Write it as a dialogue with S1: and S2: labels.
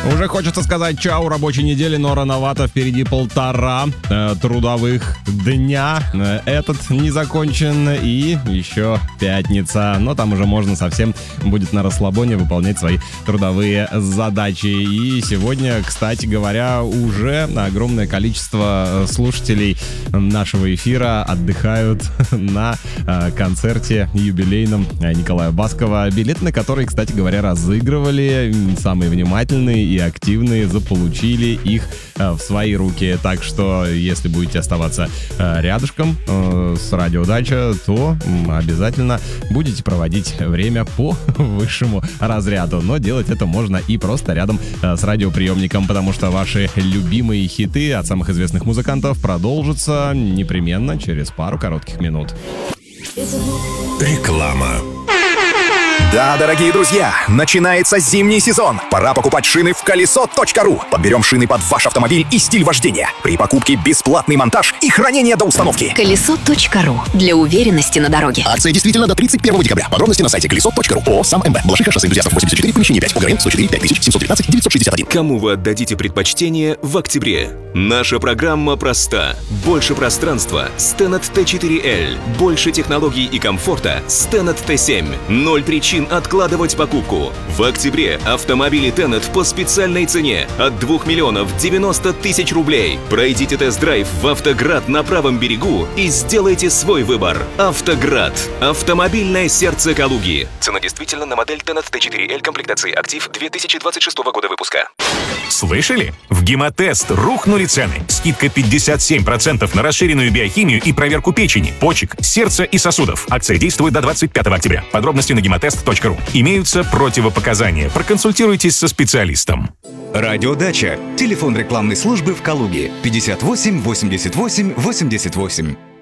S1: Уже хочется сказать чау рабочей недели, но рановато. Впереди полтора трудовых дня. Этот не закончен и еще пятница. Но там уже можно совсем будет на расслабоне выполнять свои трудовые задачи. И сегодня, кстати говоря, уже огромное количество слушателей нашего эфира отдыхают на концерте юбилейном Николая Баскова. Билеты на который, кстати говоря, разыгрывали. Самые внимательные и активные заполучили их в свои руки. Так что, если будете оставаться рядышком с Радио Дача, то обязательно будете проводить время по высшему разряду. Но делать это можно и просто рядом с радиоприемником, потому что ваши любимые хиты от самых известных музыкантов продолжатся непременно через пару коротких минут.
S2: Реклама. Да, дорогие друзья, начинается зимний сезон. Пора покупать шины в колесо.ру. Подберем шины под ваш автомобиль и стиль вождения. При покупке бесплатный монтаж и хранение до установки.
S3: Колесо.ру. Для уверенности на дороге.
S2: Акция действительно до 31 декабря. Подробности на сайте колесо.ру. ООО «Сам МБ». Балашиха, шоссе Энтузиастов, 84, помещение 5. УГРН 104 5719 961.
S4: Кому вы отдадите предпочтение в октябре? Наша программа проста. Больше пространства – Stannett T4L. Больше технологий и комфорта – Stannett T7. 0 причин откладывать покупку. В октябре автомобили Tennet по специальной цене от 2 миллионов 90 тысяч рублей. Пройдите тест-драйв в «Автоград» на правом берегу и сделайте свой выбор. «Автоград» – автомобильное сердце Калуги. Цена действительно на модель Tennet T4L комплектации «Актив» 2026 года выпуска.
S5: Слышали? В Гемотест рухнули цены. Скидка 57% на расширенную биохимию и проверку печени, почек, сердца и сосудов. Акция действует до 25 октября. Подробности на gematest.ru. Имеются противопоказания. Проконсультируйтесь со специалистом.
S6: Радио Дача. Телефон рекламной службы в Калуге. 58 88 88.